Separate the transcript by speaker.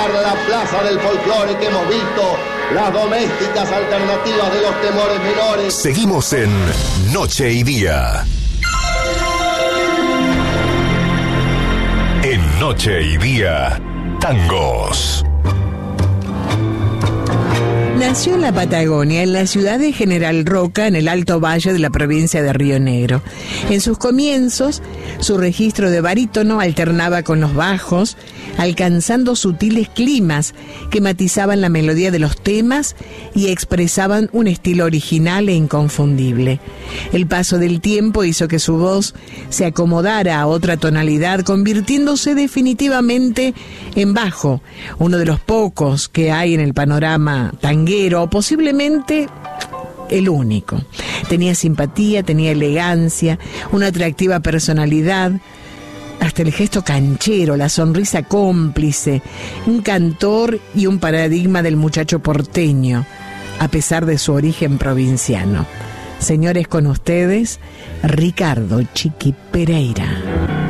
Speaker 1: llenar la plaza del folclore que hemos visto, las domésticas alternativas de los temores menores.
Speaker 2: Seguimos en Noche y Día. En Noche y Día, tangos.
Speaker 3: Nació en la Patagonia, en la ciudad de General Roca, en el Alto Valle de la provincia de Río Negro. En sus comienzos, su registro de barítono alternaba con los bajos, alcanzando sutiles climas que matizaban la melodía de los temas y expresaban un estilo original e inconfundible. El paso del tiempo hizo que su voz se acomodara a otra tonalidad, convirtiéndose definitivamente en bajo, uno de los pocos que hay en el panorama tanguero, o posiblemente el único. Tenía simpatía, tenía elegancia, una atractiva personalidad, hasta el gesto canchero, la sonrisa cómplice, un cantor y un paradigma del muchacho porteño, a pesar de su origen provinciano. Señores, con ustedes, Ricardo Chiqui Pereira.